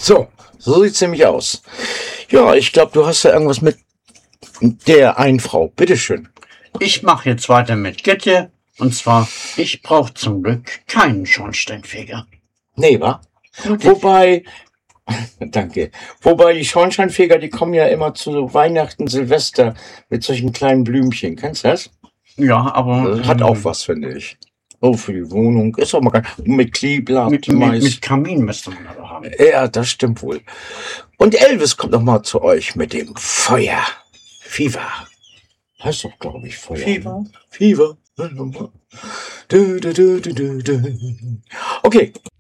So sieht's nämlich aus. Ja, ich glaube, du hast ja irgendwas mit der einen Frau. Bitteschön. Ich mache jetzt weiter mit Gitte. Und zwar, ich brauche zum Glück keinen Schornsteinfeger. Nee, wa? Wobei, danke. Wobei die Schornsteinfeger, die kommen ja immer zu Weihnachten, Silvester mit solchen kleinen Blümchen. Kennst du das? Ja, aber... Das hat auch was, finde ich. Oh, für die Wohnung. Ist auch mal geil. Mit Kleeblatt. Mit Kamin müsste man aber haben. Ja, das stimmt wohl. Und Elvis kommt noch mal zu euch mit dem Feuer. Fever. Heißt doch, glaube ich, Feuer. Fever. Fever. Okay.